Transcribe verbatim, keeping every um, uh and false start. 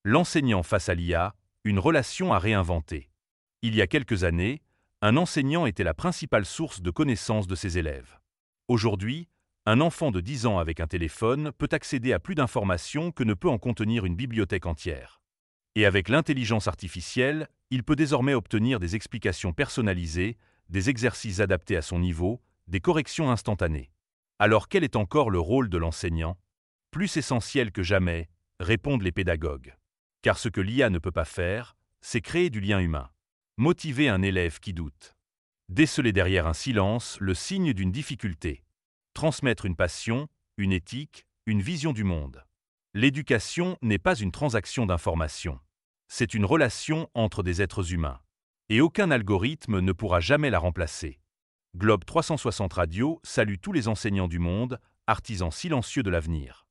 L'enseignant face à l'I A, une relation à réinventer. Il y a quelques années, un enseignant était la principale source de connaissances de ses élèves. Aujourd'hui, un enfant de dix ans avec un téléphone peut accéder à plus d'informations que ne peut en contenir une bibliothèque entière. Et avec l'intelligence artificielle, il peut désormais obtenir des explications personnalisées, des exercices adaptés à son niveau, des corrections instantanées. Alors quel est encore le rôle de l'enseignant? Plus essentiel que jamais, répondent les pédagogues. Car ce que l'I A ne peut pas faire, c'est créer du lien humain. Motiver un élève qui doute. Déceler derrière un silence le signe d'une difficulté. Transmettre une passion, une éthique, une vision du monde. L'éducation n'est pas une transaction d'informations. C'est une relation entre des êtres humains. Et aucun algorithme ne pourra jamais la remplacer. Globe trois cent soixante Radio salue tous les enseignants du monde, artisans silencieux de l'avenir.